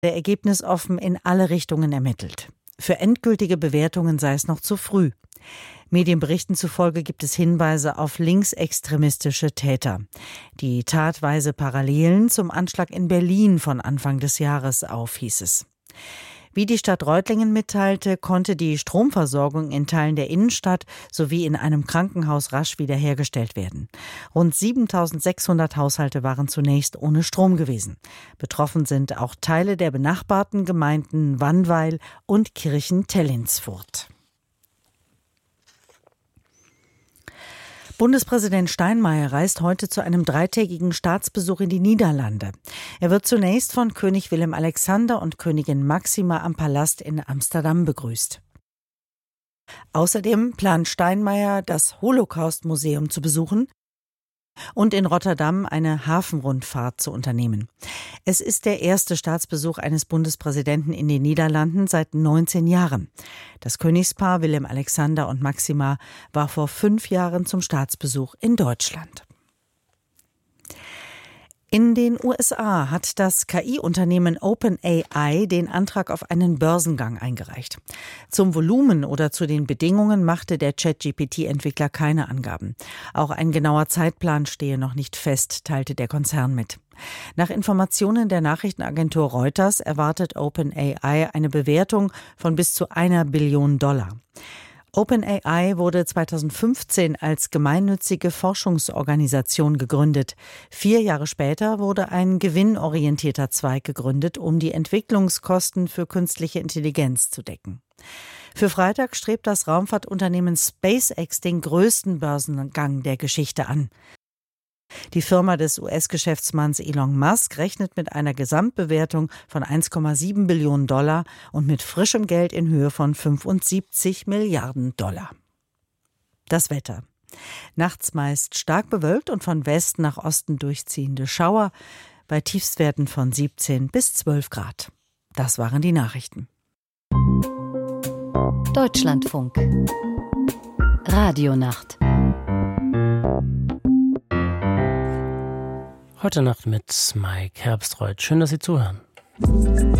ergebnisoffen in alle Richtungen ermittelt. Für endgültige Bewertungen sei es noch zu früh. Medienberichten zufolge gibt es Hinweise auf linksextremistische Täter. Die Tat weise Parallelen zum Anschlag in Berlin von Anfang des Jahres auf, hieß es. Wie die Stadt Reutlingen mitteilte, konnte die Stromversorgung in Teilen der Innenstadt sowie in einem Krankenhaus rasch wiederhergestellt werden. Rund 7.600 Haushalte waren zunächst ohne Strom gewesen. Betroffen sind auch Teile der benachbarten Gemeinden Wannweil und Kirchen-Tellinsfurt. Bundespräsident Steinmeier reist heute zu einem 3-tägigen Staatsbesuch in die Niederlande. Er wird zunächst von König Willem-Alexander und Königin Máxima am Palast in Amsterdam begrüßt. Außerdem plant Steinmeier, das Holocaust-Museum zu besuchen und in Rotterdam eine Hafenrundfahrt zu unternehmen. Es ist der erste Staatsbesuch eines Bundespräsidenten in den Niederlanden seit 19 Jahren. Das Königspaar Willem-Alexander und Máxima war vor 5 Jahren zum Staatsbesuch in Deutschland. In den USA hat das KI-Unternehmen OpenAI den Antrag auf einen Börsengang eingereicht. Zum Volumen oder zu den Bedingungen machte der ChatGPT-Entwickler keine Angaben. Auch ein genauer Zeitplan stehe noch nicht fest, teilte der Konzern mit. Nach Informationen der Nachrichtenagentur Reuters erwartet OpenAI eine Bewertung von bis zu $1 Billion. OpenAI wurde 2015 als gemeinnützige Forschungsorganisation gegründet. 4 Jahre später wurde ein gewinnorientierter Zweig gegründet, um die Entwicklungskosten für künstliche Intelligenz zu decken. Für Freitag strebt das Raumfahrtunternehmen SpaceX den größten Börsengang der Geschichte an. Die Firma des US-Geschäftsmanns Elon Musk rechnet mit einer Gesamtbewertung von $1,7 Billionen und mit frischem Geld in Höhe von $75 Milliarden. Das Wetter. Nachts meist stark bewölkt und von Westen nach Osten durchziehende Schauer bei Tiefstwerten von 17 bis 12 Grad. Das waren die Nachrichten. Deutschlandfunk. Radionacht. Heute Nacht mit Mike Herbstreuth. Schön, dass Sie zuhören.